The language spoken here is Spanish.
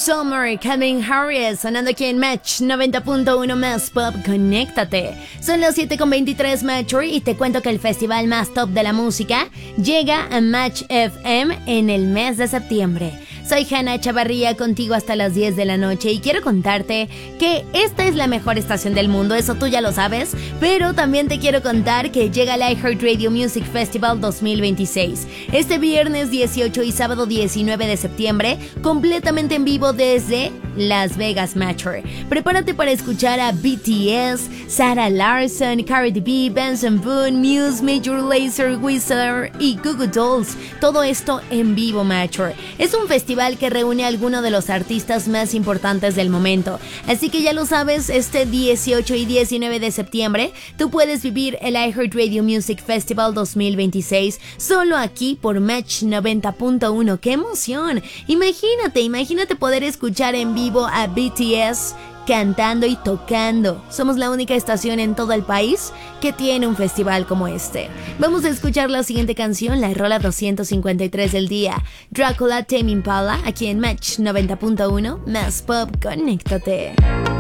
Summer, Calvin Harris, sonando aquí en Match 90.1 más Pop, conéctate. Son las 7:23 Metro y te cuento que el festival más top de la música llega a Match FM en el mes de septiembre. Soy Hanna Chavarría, contigo hasta las 10 de la noche y quiero contarte que esta es la mejor estación del mundo, eso tú ya lo sabes, pero también te quiero contar que llega el iHeartRadio Music Festival 2026. Este viernes 18 y sábado 19 de septiembre, completamente en vivo desde Las Vegas Metro. Prepárate para escuchar a BTS, Sarah Larson, Cardi B, Benson Boone, Muse, Major Lazer, Wizard y Goo Goo Dolls. Todo esto en vivo Metro. Es un festival que reúne a algunos de los artistas más importantes del momento. Así que ya lo sabes, este 18 y 19 de septiembre tú puedes vivir el iHeartRadio Music Festival 2026 solo aquí por Match 90.1. ¡Qué emoción! Imagínate poder escuchar en vivo a BTS cantando y tocando. Somos la única estación en todo el país que tiene un festival como este. Vamos a escuchar la siguiente canción, la rola 253 del día, Drácula, Tame Impala, aquí en Match 90.1 más Pop, conéctate.